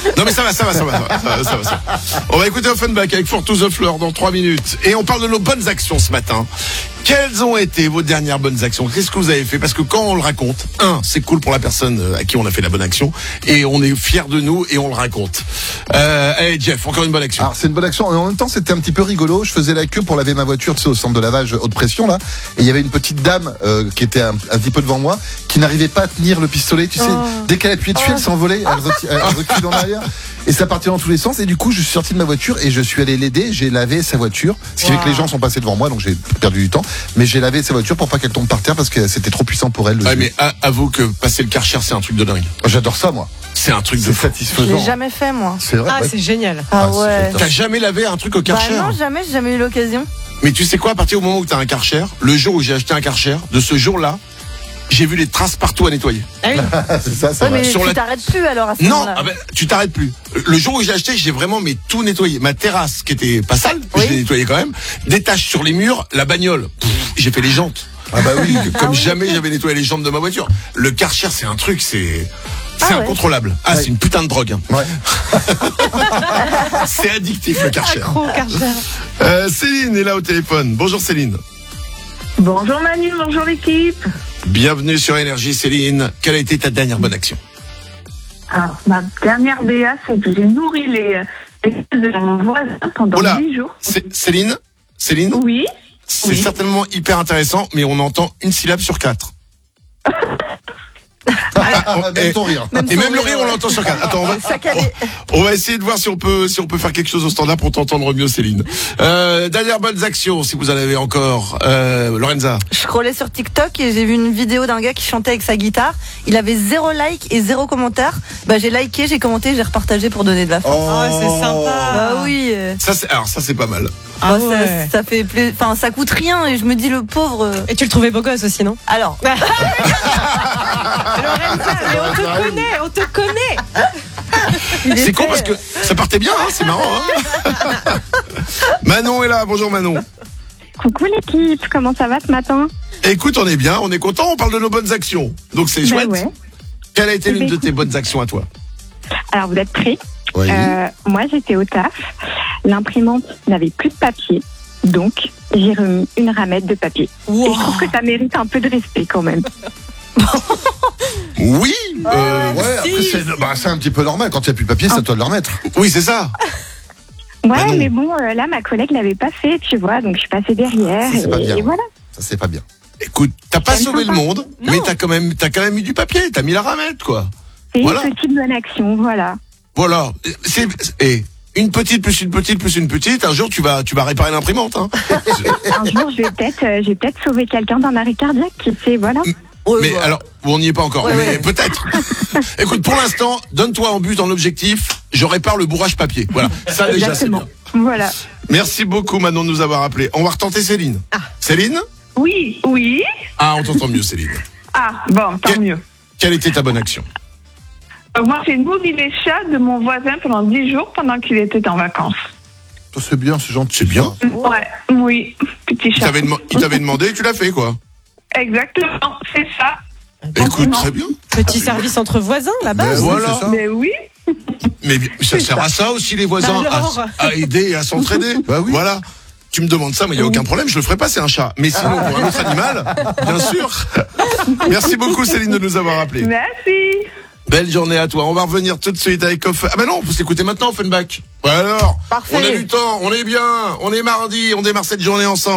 Non mais ça va. On va écouter Offenbach avec For to the Floor dans 3 minutes. Et on parle de nos bonnes actions ce matin. Quelles ont été vos dernières bonnes actions? Qu'est-ce que vous avez fait? Parce que quand on le raconte, c'est cool pour la personne à qui on a fait la bonne action, et on est fiers de nous et on le raconte. Allez Jeff, encore une bonne action. Alors c'est une bonne action, et en même temps c'était un petit peu rigolo. Je faisais la queue pour laver ma voiture, tu sais, au centre de lavage haute pression là, et il y avait une petite dame qui était un petit peu devant moi, qui n'arrivait pas à tenir le pistolet, tu sais. Dès qu'elle appuyait dessus, elle s'envolait, elle recule en arrière, et ça partait dans tous les sens. Et du coup je suis sorti de ma voiture et je suis allé l'aider. J'ai lavé sa voiture, ce qui fait que les gens sont passés devant moi, donc j'ai perdu du temps. Mais j'ai lavé sa voiture pour pas qu'elle tombe par terre parce que c'était trop puissant pour elle. Ouais, mais avoue que passer le Karcher, c'est un truc de dingue. J'adore ça, moi. C'est un truc de C'est fou. satisfaisant. Je l'ai jamais fait, moi. C'est vrai. Ah, c'est génial. Ah ouais. T'as jamais lavé un truc au Bah Karcher? non, jamais, j'ai jamais eu l'occasion. Mais tu sais quoi, à partir du moment où t'as un Karcher, le jour où j'ai acheté un Karcher, de ce jour-là, j'ai vu les traces partout à nettoyer. Ah oui. C'est ça, c'est Ouais, vrai. mais Sur tu la- t'arrêtes plus alors à ce Non, moment-là. tu t'arrêtes plus. Le jour où j'ai acheté, j'ai vraiment tout nettoyé. Ma terrasse, qui était pas sale, Oui. je l'ai nettoyée quand même. Des taches sur les murs, la bagnole. J'ai fait les jantes. Ah bah oui. Comme jamais j'avais nettoyé les jantes de ma voiture. Le Karcher, c'est un truc, c'est ouais. incontrôlable. Ah, c'est une putain de drogue. Hein. Ouais. C'est addictif le Karcher. Accro, Karcher. Céline est là au téléphone. Bonjour Céline. Bonjour Manu, bonjour l'équipe. Bienvenue sur Énergie Céline. Quelle a été ta dernière bonne action? Alors, ma dernière BA, c'est que j'ai nourri les de mon voisin pendant Oula. 10 jours. Céline, Oui. c'est Oui. certainement hyper intéressant, mais on entend une syllabe sur 4. Même ton rire. Et même le rire, on l'entend sur 4. Attends, on va essayer de voir si on peut faire quelque chose au standard pour t'entendre mieux, Céline. Dernière bonnes actions, si vous en avez encore. Lorenza. Je scrollais sur TikTok et j'ai vu une vidéo d'un gars qui chantait avec sa guitare. Il avait 0 like et 0 commentaire. Bah j'ai liké, j'ai commenté, j'ai repartagé pour donner de la force. Oh, c'est sympa. Bah oui. Ça c'est pas mal. Ah Bah, ouais. ça fait plus, enfin ça coûte rien et je me dis le pauvre. Et tu le trouvais beau gosse aussi, non? Alors. Lorenza, mais on te connaît. C'est con parce que ça partait bien, hein, c'est marrant. Hein. Manon est là, bonjour Manon. Coucou l'équipe, comment ça va ce matin? Écoute, on est bien, on est content, on parle de nos bonnes actions. Donc c'est chouette. Ouais. Quelle a été Eh l'une ben, de tes bonnes actions à toi? Alors vous êtes prêts? Oui. Moi j'étais au taf, l'imprimante n'avait plus de papier, donc j'ai remis une ramette de papier. Wow. Et je trouve que ça mérite un peu de respect quand même. Oui, Ouais, après c'est un petit peu normal. Quand il n'y a plus de papier, c'est à toi de le remettre. oui, c'est ça. Ouais, Bah non. mais bon, là ma collègue l'avait pas fait, tu vois, donc je suis passée derrière Ça, c'est pas bien. et voilà. Ça, c'est pas bien. Écoute, t'as pas C'est sauvé le sympa. monde, mais t'as quand même mis du papier, t'as mis la ramette, quoi. C'est Voilà. une petite bonne action, voilà. Voilà. Et une petite plus une petite plus une petite, un jour tu vas réparer l'imprimante, hein. Un jour je vais peut-être sauver quelqu'un d'un arrêt cardiaque, qui sait, voilà. Mais alors, on n'y est pas encore, Ouais, mais ouais. peut-être. Écoute, pour l'instant, donne-toi en but, en objectif, je répare le bourrage papier. Voilà, ça déjà c'est Exactement. bien. Voilà. Merci beaucoup Manon de nous avoir appelé. On va retenter Céline. Céline? Oui. Ah, on t'entend mieux Céline. Ah, bon, tant mieux. Quelle était ta bonne action? Moi, j'ai nourri les chats de mon voisin pendant 10 jours pendant qu'il était en vacances. Ça, c'est bien, c'est gentil. C'est bien. Ouais, oui, petit Il chat. t'avait demandé et tu l'as fait, quoi. Exactement, c'est ça. Écoute, très bien. Petit service entre voisins, la base. Oui, Voilà. c'est ça. Mais oui. Mais ça sert à ça aussi, les voisins, Bah alors. à aider et à s'entraider. Bah oui. Voilà. Tu me demandes ça, mais il n'y a aucun problème, je le ferai pas, c'est un chat. Mais sinon, pour un autre animal, bien sûr. Merci beaucoup, Céline, de nous avoir appelé. Merci. Belle journée à toi. On va revenir tout de suite avec Offenbach. Ah ben non, faut s'écouter maintenant, Offenbach. Ouais alors, Parfait. on a du temps, on est bien, on est mardi, on démarre cette journée ensemble.